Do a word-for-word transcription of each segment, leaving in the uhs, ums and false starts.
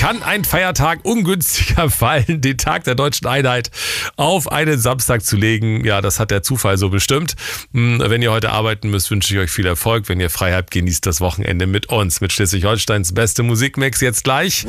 Kann ein Feiertag ungünstiger fallen, den Tag der Deutschen Einheit auf einen Samstag zu legen? Ja, das hat der Zufall so bestimmt. Wenn ihr heute arbeiten müsst, wünsche ich euch viel Erfolg. Wenn ihr frei habt, genießt das Wochenende mit uns. Mit Schleswig-Holsteins beste Musikmix jetzt gleich.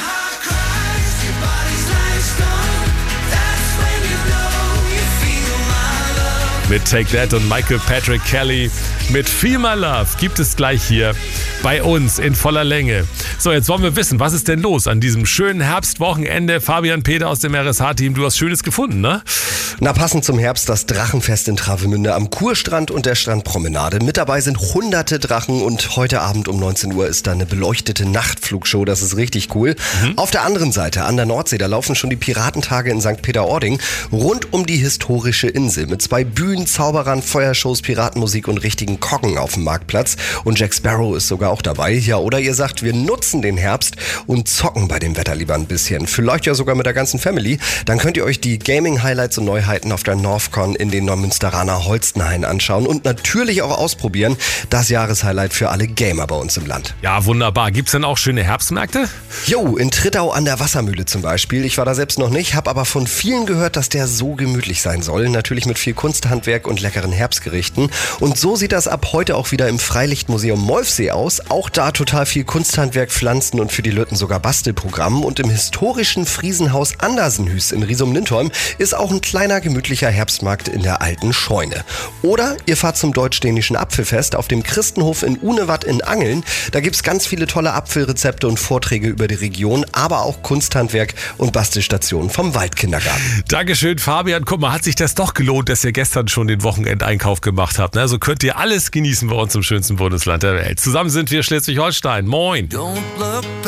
Mit Take That und Michael Patrick Kelly mit Feel My Love gibt es gleich hier bei uns in voller Länge. So, jetzt wollen wir wissen, was ist denn los an diesem schönen Herbstwochenende? Fabian Peter aus dem R S H-Team, du hast Schönes gefunden, ne? Na, passend zum Herbst das Drachenfest in Travemünde am Kurstrand und der Strandpromenade. Mit dabei sind hunderte Drachen und heute Abend um neunzehn Uhr ist da eine beleuchtete Nachtflugshow. Das ist richtig cool. Mhm. Auf der anderen Seite, an der Nordsee, da laufen schon die Piratentage in Sankt Peter-Ording rund um die historische Insel mit zwei Bühnen, Zauberern, Feuershows, Piratenmusik und richtigen Koggen auf dem Marktplatz. Und Jack Sparrow ist sogar auch dabei. Ja, oder ihr sagt, wir nutzen den Herbst und zocken bei dem Wetter lieber ein bisschen. Vielleicht ja sogar mit der ganzen Family. Dann könnt ihr euch die Gaming-Highlights und Neuheiten auf der Northcon in den Neumünsteraner Holstenhain anschauen und natürlich auch ausprobieren. Das Jahreshighlight für alle Gamer bei uns im Land. Ja, wunderbar. Gibt's denn auch schöne Herbstmärkte? Jo, in Trittau an der Wassermühle zum Beispiel. Ich war da selbst noch nicht, habe aber von vielen gehört, dass der so gemütlich sein soll. Natürlich mit viel Kunsthandwerk und leckeren Herbstgerichten. Und so sieht das ab heute auch wieder im Freilichtmuseum Molfsee aus. Auch da total viel Kunsthandwerk, Pflanzen und für die Lütten sogar Bastelprogramm. Und im historischen Friesenhaus Andersenhüs in Riesum-Lindholm ist auch ein kleiner gemütlicher Herbstmarkt in der alten Scheune. Oder ihr fahrt zum deutsch-dänischen Apfelfest auf dem Christenhof in Unewatt in Angeln. Da gibt's ganz viele tolle Apfelrezepte und Vorträge über die Region, aber auch Kunsthandwerk und Bastelstationen vom Waldkindergarten. Dankeschön, Fabian. Guck mal, hat sich das doch gelohnt, dass ihr gestern schon den Wochenendeinkauf gemacht habt. Also könnt ihr alles genießen bei uns im schönsten Bundesland der Welt. Zusammen sind wir Schleswig-Holstein. Moin!